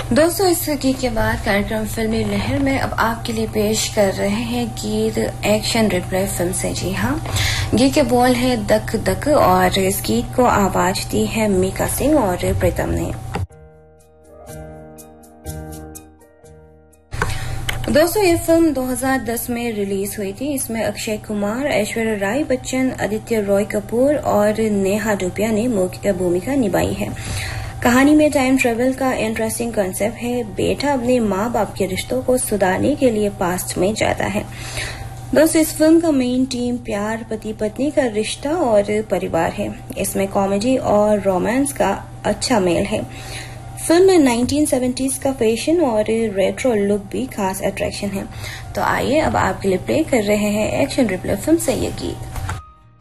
दोस्तों, इस गीत के बाद कार्यक्रम फिल्मी लहर में अब आपके लिए पेश कर रहे हैं गीत एक्शन रिप्ले फिल्म से। जी हाँ, गीत के बोल है दक दक और इस गीत को आवाज दी है मीका सिंह और प्रीतम ने। दोस्तों, ये फिल्म 2010 में रिलीज हुई थी। इसमें अक्षय कुमार, ऐश्वर्या राय बच्चन, आदित्य रॉय कपूर और नेहा धूपिया ने मुख्य भूमिका निभाई है। कहानी में टाइम ट्रेवल का इंटरेस्टिंग कंसेप्ट है। बेटा अपने माँ बाप के रिश्तों को सुधारने के लिए पास्ट में जाता है। दोस्तों, इस फिल्म का मेन टीम प्यार, पति पत्नी का रिश्ता और परिवार है। इसमें कॉमेडी और रोमांस का अच्छा मेल है। फिल्म में 1970s का फैशन और रेट्रो लुक भी खास अट्रैक्शन है। तो आइए अब आपके लिए प्ले कर रहे हैं एक्शन रिप्ले फिल्म से ये गीत।